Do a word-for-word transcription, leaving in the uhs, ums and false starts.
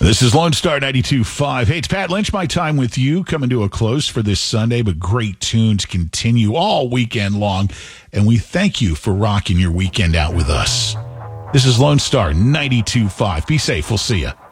This is Lone Star ninety-two point five. Hey, it's Pat Lynch. My time with you coming to a close for this Sunday, but great tunes continue all weekend long, and we thank you for rocking your weekend out with us. This is Lone Star ninety-two point five. Be safe. We'll see you.